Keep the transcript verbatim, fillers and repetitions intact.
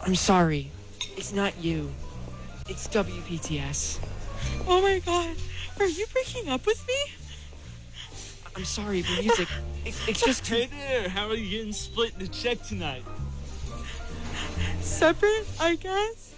I'm sorry. It's not you. It's W P T S. Oh my god. Are you breaking up with me? I'm sorry, but music, it, it's just too... Hey there, how are you getting split the check tonight? Separate, I guess?